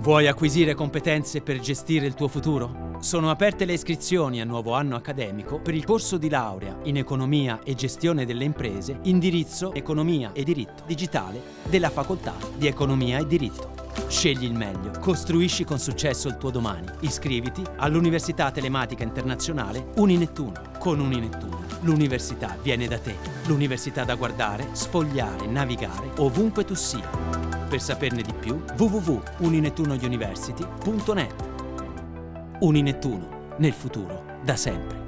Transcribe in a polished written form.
Vuoi acquisire competenze per gestire il tuo futuro? Sono aperte le iscrizioni a nuovo anno accademico per il corso di laurea in Economia e Gestione delle Imprese, indirizzo Economia e Diritto Digitale della Facoltà di Economia e Diritto. Scegli il meglio, costruisci con successo il tuo domani. Iscriviti all'Università Telematica Internazionale Uninettuno. Con Uninettuno l'università viene da te. L'università da guardare, sfogliare, navigare ovunque tu sia. Per saperne di più, www.uninettunouniversity.net. Uninettuno, nel futuro, da sempre.